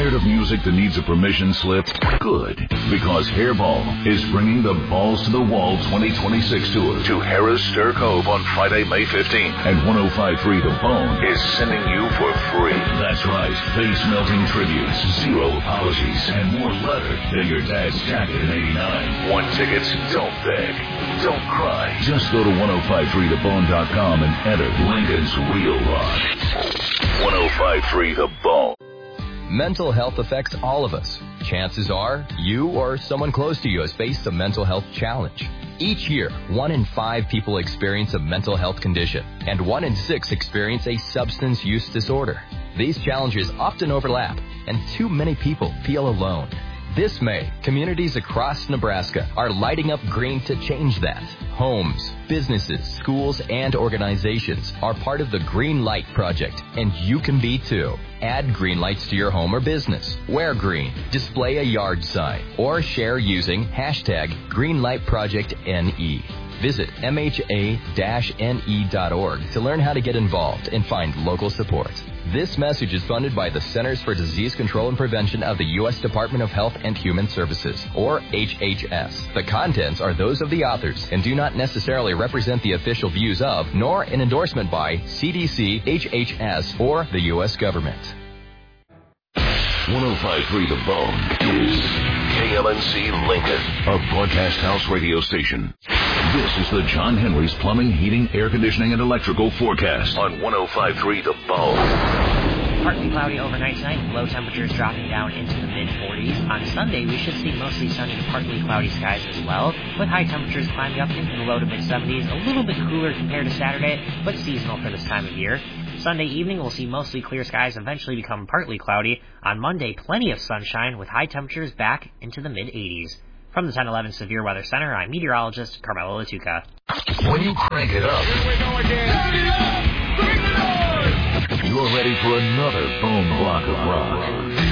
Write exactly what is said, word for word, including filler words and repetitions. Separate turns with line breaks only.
Tired of music that needs a permission slip? Good, because Hairball is bringing the Balls to the Wall twenty twenty-six tour to Harris Stir Cove on Friday, May fifteenth. And one oh five point three The Bone is sending you for free. That's right, face-melting tributes, zero apologies, and more leather than your dad's jacket in eighty-nine. Want tickets? Don't beg. Don't cry. Just go to ten fifty-three the bone dot com and enter Lincoln's Real Rock. ten fifty-three The Bone.
Mental health affects all of us. Chances are you or someone close to you has faced a mental health challenge. Each year, one in five people experience a mental health condition, and one in six experience a substance use disorder. These challenges often overlap, and too many people feel alone. This May, communities across Nebraska are lighting up green to change that. Homes, businesses, schools, and organizations are part of the Green Light Project, and you can be too. Add green lights to your home or business. Wear green, display a yard sign, or share using hashtag GreenLightProjectNE. Visit M H A N E dot org to learn how to get involved and find local support. This message is funded by the Centers for Disease Control and Prevention of the U S Department of Health and Human Services, or H H S. The contents are those of the authors and do not necessarily represent the official views of, nor an endorsement by, C D C, H H S, or the U S government.
ten fifty-three The Bone is K L N C Lincoln, a broadcast house radio station. This is the John Henry's Plumbing, Heating, Air Conditioning, and Electrical forecast on ten fifty-three The Bone.
Partly cloudy overnight tonight, low temperatures dropping down into the mid-forties. On Sunday, we should see mostly sunny to partly cloudy skies as well, with high temperatures climbing up into the low to mid-seventies, a little bit cooler compared to Saturday, but seasonal for this time of year. Sunday evening, we'll see mostly clear skies eventually become partly cloudy. On Monday, plenty of sunshine with high temperatures back into the mid-eighties. From the ten eleven Severe Weather Center, I'm meteorologist Carmelo Latuca.
When you crank it up,
here we go again. Turn it up! Bring it on!
You're ready for another bone block of rock.